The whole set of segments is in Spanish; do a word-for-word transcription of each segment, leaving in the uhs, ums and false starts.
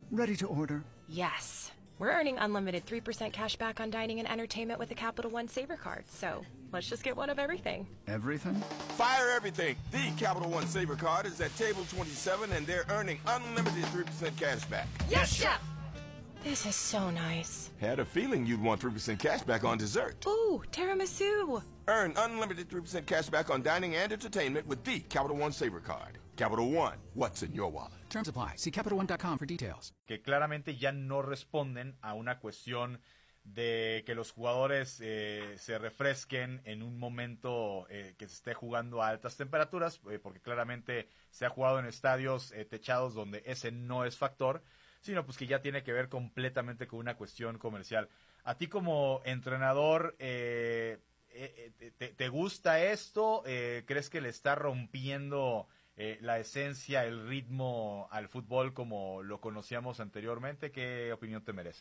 Ready to order. Yes. We're earning unlimited three percent cash back on dining and entertainment with the Capital One Saver Card, so let's just get one of everything. Everything? Fire everything! The Capital One Saver Card is at table twenty-seven and they're earning unlimited three percent cash back. Yes, Chef! This is so nice. Had a feeling you'd want three percent cash back on dessert. Ooh, tiramisu! Earn unlimited three percent cash back on dining and entertainment with the Capital One Saver Card. Capital One, what's in your wallet? Terms apply. See Capital One dot com for details. Que claramente ya no responden a una cuestión de que los jugadores eh, se refresquen en un momento eh, que se esté jugando a altas temperaturas, eh, porque claramente se ha jugado en estadios eh, techados donde ese no es factor, sino pues que ya tiene que ver completamente con una cuestión comercial. A ti como entrenador, eh, eh, te, ¿te gusta esto? Eh, ¿Crees que le está rompiendo eh, la esencia, el ritmo al fútbol como lo conocíamos anteriormente? ¿Qué opinión te merece?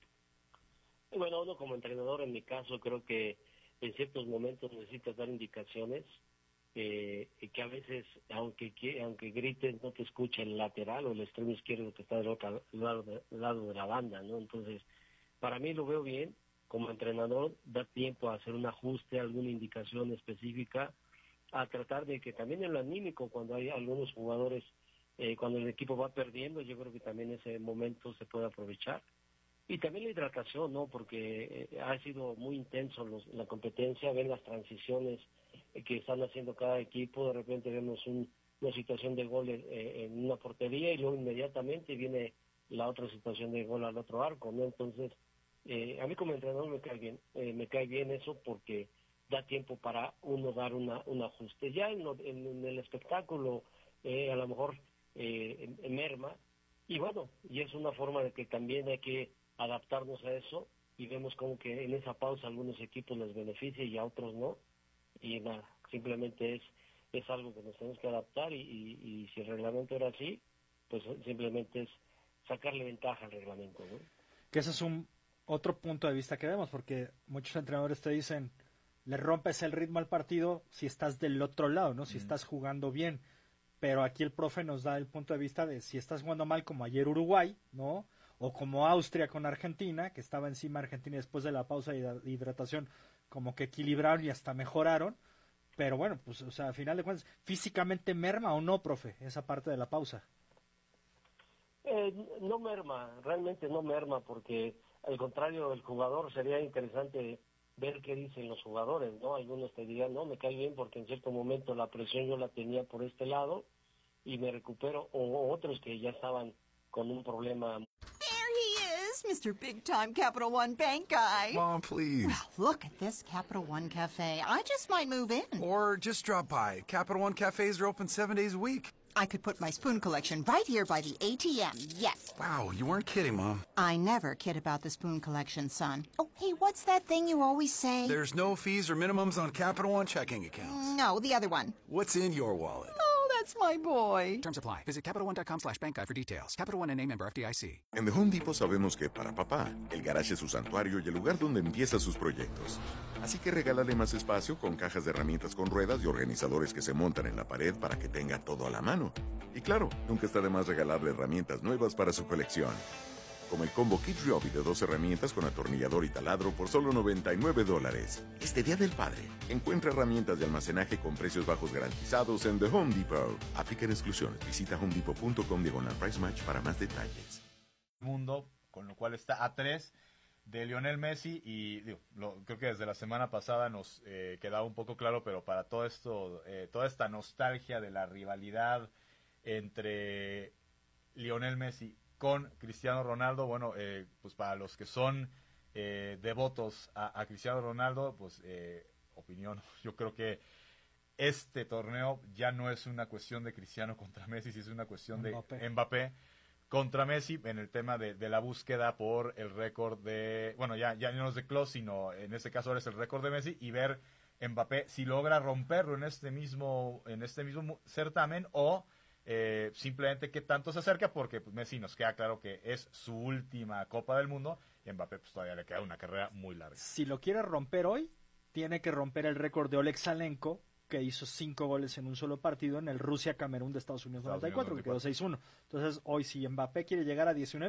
Bueno, uno como entrenador, en mi caso, creo que en ciertos momentos necesitas dar indicaciones, eh, que a veces, aunque aunque grites, no te escucha el lateral o el extremo izquierdo que está del otro lado de, lado de la banda, ¿no? Entonces, para mí lo veo bien. Como entrenador, da tiempo a hacer un ajuste, alguna indicación específica, a tratar de que también en lo anímico, cuando hay algunos jugadores, eh, cuando el equipo va perdiendo, yo creo que también ese momento se puede aprovechar. Y también la hidratación, ¿no? Porque eh, ha sido muy intenso los, la competencia, ven las transiciones eh, que están haciendo cada equipo, de repente vemos un, una situación de gol eh, en una portería y luego inmediatamente viene la otra situación de gol al otro arco, ¿no? Entonces, eh, a mí como entrenador me cae bien, eh, me cae bien eso porque da tiempo para uno dar una, un ajuste. Ya en, lo, en, en el espectáculo eh, a lo mejor eh, merma, y bueno, y es una forma de que también hay que adaptarnos a eso, y vemos como que en esa pausa algunos equipos les beneficia y a otros no, y nada, simplemente es es algo que nos tenemos que adaptar, y, y, y si el reglamento era así, pues simplemente es sacarle ventaja al reglamento, ¿no? Que ese es un otro punto de vista que vemos, porque muchos entrenadores te dicen, le rompes el ritmo al partido si estás del otro lado, ¿no? Si mm. estás jugando bien, pero aquí el profe nos da el punto de vista de si estás jugando mal, como ayer Uruguay, ¿no? O como Austria con Argentina, que estaba encima Argentina y después de la pausa de hidratación como que equilibraron y hasta mejoraron, pero bueno, pues, o sea, a final de cuentas, ¿físicamente merma o no, profe, esa parte de la pausa? Eh, no merma, realmente no merma, porque al contrario, el jugador, sería interesante ver qué dicen los jugadores, ¿no? Algunos te dirán, no, me cae bien porque en cierto momento la presión yo la tenía por este lado y me recupero, o otros que ya estaban con un problema. Mister Big Time Capital One Bank guy. Mom, please. Well, look at this Capital One Cafe. I just might move in. Or just drop by. Capital One cafes are open seven days a week. I could put my spoon collection right here by the A T M, yes. Wow, you weren't kidding, Mom. I never kid about the spoon collection, son. Oh, hey, what's that thing you always say? There's no fees or minimums on Capital One checking accounts. No, the other one. What's in your wallet? Oh, that's my boy. Terms apply. Visit Capital One dot com slash bank guide for details. Capital One N A member F D I C. En The Home Depot sabemos que para papá, el garage es su santuario y el lugar donde empieza sus proyectos. Así que regálale más espacio con cajas de herramientas con ruedas y organizadores que se montan en la pared para que tenga todo a la mano. Y claro, nunca está de más regalarle herramientas nuevas para su colección. Como el combo Kid Ryobi de dos herramientas con atornillador y taladro por solo noventa y nueve dólares. Este Día del Padre, encuentra herramientas de almacenaje con precios bajos garantizados en The Home Depot. Aplican exclusiones. Visita homedepot punto com diagonal price match para más detalles. Mundo, con lo cual está a tres de Lionel Messi, y digo, lo, creo que desde la semana pasada nos eh, quedaba un poco claro, pero para todo esto, eh, toda esta nostalgia de la rivalidad entre Lionel Messi con Cristiano Ronaldo, bueno, eh, pues para los que son eh, devotos a, a Cristiano Ronaldo, pues eh, opinión, yo creo que este torneo ya no es una cuestión de Cristiano contra Messi, sino es una cuestión Mbappé. de Mbappé contra Messi en el tema de, de la búsqueda por el récord de, bueno, ya, ya no es de Klose, sino en este caso ahora es el récord de Messi, y ver Mbappé si logra romperlo en este mismo, en este mismo certamen, o eh, simplemente qué tanto se acerca, porque pues, Messi nos queda claro que es su última Copa del Mundo, y Mbappé pues todavía le queda una carrera muy larga. Si lo quiere romper hoy, tiene que romper el récord de Oleg Salenko, que hizo cinco goles en un solo partido en el Rusia-Camerún de Estados Unidos noventa y cuatro, que quedó seis uno. Entonces, hoy si Mbappé quiere llegar a diecinueve,